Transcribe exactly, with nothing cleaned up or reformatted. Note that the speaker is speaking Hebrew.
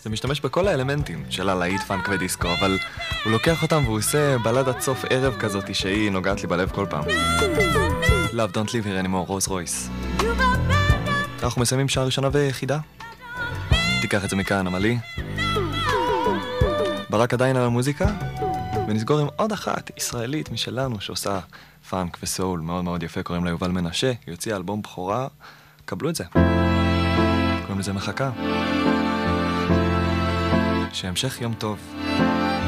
זה משתמש בכל האלמנטים של הלהיט פאנק ודיסקו, אבל הוא לוקח אותם והוא עושה בלדת סוף ערב כזאת שהיא נוגעת לי בלב כל פעם. Love Don't Live Here Anymore, רוז רויס. אנחנו מסיימים שעה ראשונה ויחידה. תיקח את זה מכאן, עמלי. ברק עדיין על המוזיקה, ונסגור עם עוד אחת ישראלית משלנו שעושה פאנק וסול מאוד מאוד יפה, קוראים לה יובל מנשה, היא יוציאה אלבום בכורה, קבלו את זה. קוראים לזה מחכה. שהמשך יום טוב.